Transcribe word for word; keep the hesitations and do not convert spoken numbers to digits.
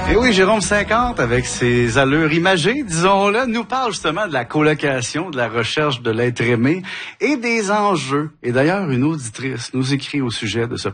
Et oui, Jérôme cinquante, avec ses allures imagées, disons-le, nous parle justement de la colocation, de la recherche de l'être aimé et des enjeux. Et d'ailleurs, une auditrice nous écrit au sujet de ce